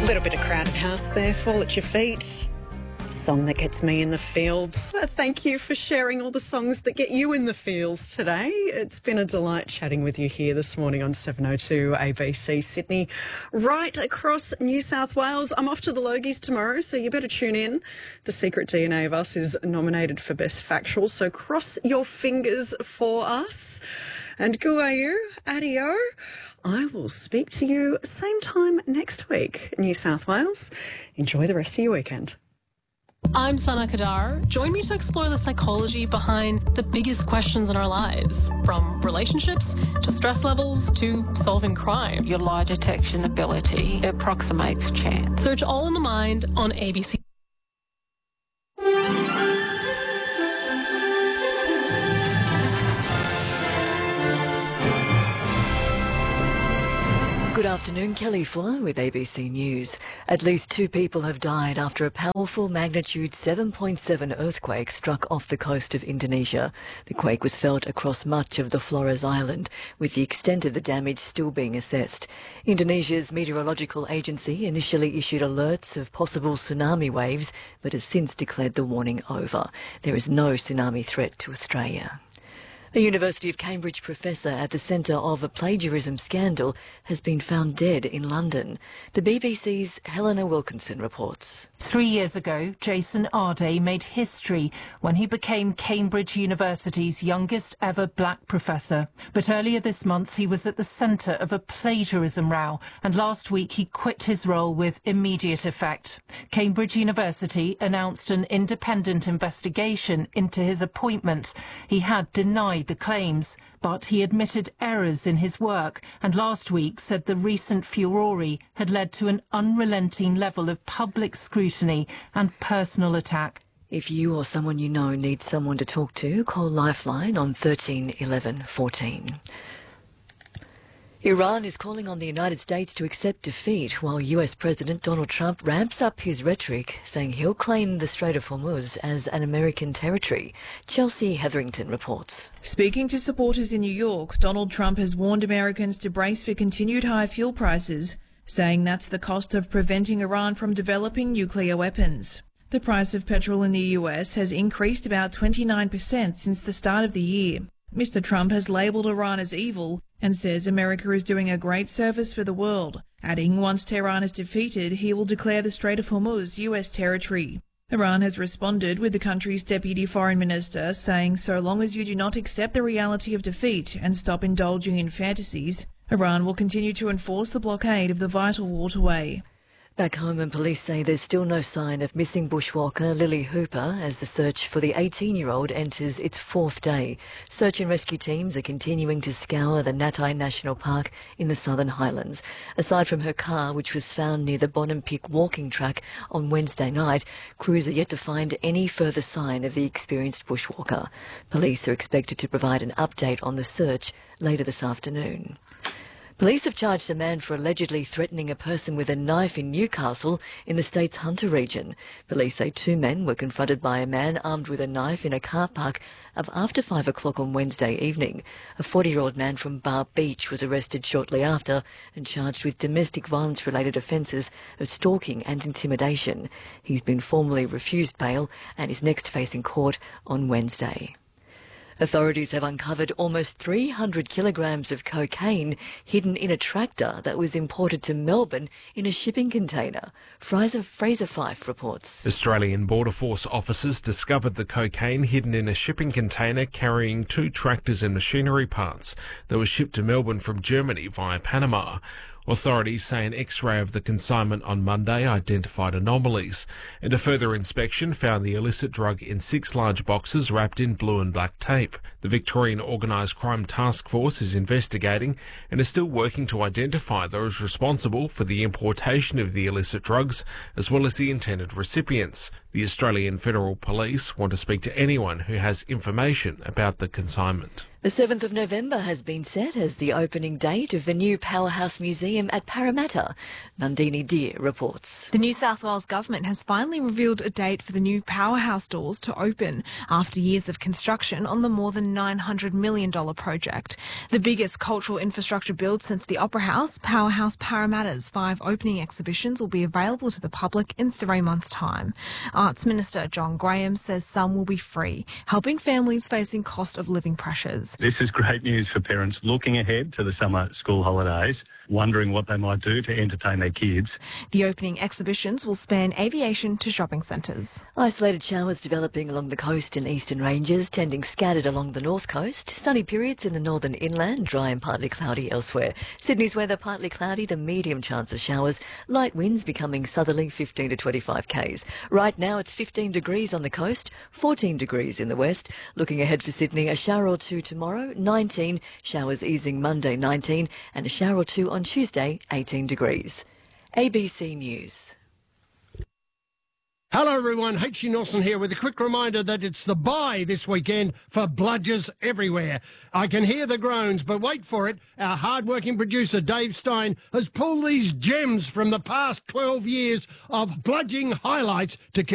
Little bit of Crowded House there, Fall at Your Feet. Song that gets me in the fields. Thank you for sharing all the songs that get you in the fields today. It's been a delight chatting with you here this morning on 702 ABC Sydney, right across New South Wales. I'm off to the Logies tomorrow, so you better tune in. The Secret DNA of Us is nominated for Best Factual, so cross your fingers for us. And go are you, adio. I will speak to you same time next week, New South Wales. Enjoy the rest of your weekend. I'm Sana Kadar. Join me to explore the psychology behind the biggest questions in our lives, from relationships to stress levels to solving crime. Your lie detection ability approximates chance. Search All in the Mind on ABC. Good afternoon, Kelly Fuller with ABC News. At least 2 people have died after a powerful magnitude 7.7 earthquake struck off the coast of Indonesia. The quake was felt across much of the Flores Island, with the extent of the damage still being assessed. Indonesia's meteorological agency initially issued alerts of possible tsunami waves, but has since declared the warning over. There is no tsunami threat to Australia. A University of Cambridge professor at the centre of a plagiarism scandal has been found dead in London. The BBC's Helena Wilkinson reports. 3 years ago, Jason Arday made history when he became Cambridge University's youngest ever black professor. But earlier this month, he was at the centre of a plagiarism row, and last week he quit his role with immediate effect. Cambridge University announced an independent investigation into his appointment. He had denied the claims, but he admitted errors in his work and last week said the recent furore had led to an unrelenting level of public scrutiny and personal attack. If you or someone you know needs someone to talk to, call Lifeline on 13 11 14. Iran is calling on the United States to accept defeat while US President Donald Trump ramps up his rhetoric, saying he'll claim the Strait of Hormuz as an American territory. Chelsea Hetherington reports. Speaking to supporters in New York, Donald Trump has warned Americans to brace for continued high fuel prices, saying that's the cost of preventing Iran from developing nuclear weapons. The price of petrol in the US has increased about 29% since the start of the year. Mr. Trump has labelled Iran as evil and says America is doing a great service for the world, adding once Tehran is defeated, he will declare the Strait of Hormuz US territory. Iran has responded with the country's deputy foreign minister saying so long as you do not accept the reality of defeat and stop indulging in fantasies, Iran will continue to enforce the blockade of the vital waterway. Back home, and police say there's still no sign of missing bushwalker Lily Hooper as the search for the 18-year-old enters its 4th day. Search and rescue teams are continuing to scour the Natai National Park in the Southern Highlands. Aside from her car, which was found near the Bonham-Pick walking track on Wednesday night, crews are yet to find any further sign of the experienced bushwalker. Police are expected to provide an update on the search later this afternoon. Police have charged a man for allegedly threatening a person with a knife in Newcastle in the state's Hunter region. Police say 2 men were confronted by a man armed with a knife in a car park after 5 o'clock on Wednesday evening. A 40-year-old man from Bar Beach was arrested shortly after and charged with domestic violence-related offences of stalking and intimidation. He's been formally refused bail and is next facing court on Wednesday. Authorities have uncovered almost 300 kilograms of cocaine hidden in a tractor that was imported to Melbourne in a shipping container. Fraser Fife reports. Australian Border Force officers discovered the cocaine hidden in a shipping container carrying 2 tractors and machinery parts that were shipped to Melbourne from Germany via Panama. Authorities say an X-ray of the consignment on Monday identified anomalies, and a further inspection found the illicit drug in 6 large boxes wrapped in blue and black tape. The Victorian Organised Crime Task Force is investigating and is still working to identify those responsible for the importation of the illicit drugs, as well as the intended recipients. The Australian Federal Police want to speak to anyone who has information about the consignment. The 7th of November has been set as the opening date of the new Powerhouse Museum at Parramatta. Nandini Deer reports. The New South Wales Government has finally revealed a date for the new Powerhouse doors to open after years of construction on the more than $900 million project. The biggest cultural infrastructure build since the Opera House, Powerhouse Parramatta's 5 opening exhibitions will be available to the public in 3 months' time. Arts Minister John Graham says some will be free, helping families facing cost of living pressures. This is great news for parents looking ahead to the summer school holidays, wondering what they might do to entertain their kids. The opening exhibitions will span aviation to shopping centres. Isolated showers developing along the coast and eastern ranges, tending scattered along the north coast. Sunny periods in the northern inland, dry and partly cloudy elsewhere. Sydney's weather partly cloudy, the medium chance of showers. Light winds becoming southerly 15 to 25 k's. Right now it's 15 degrees on the coast, 14 degrees in the west. Looking ahead for Sydney, a shower or two tomorrow, 19, showers easing Monday 19, and a shower or two on Tuesday, 18 degrees. ABC News. Hello everyone, H.C. Nelson here with a quick reminder that it's the buy this weekend for bludgers everywhere. I can hear the groans, but wait for it. Our hard-working producer Dave Stein has pulled these gems from the past 12 years of bludging highlights to keep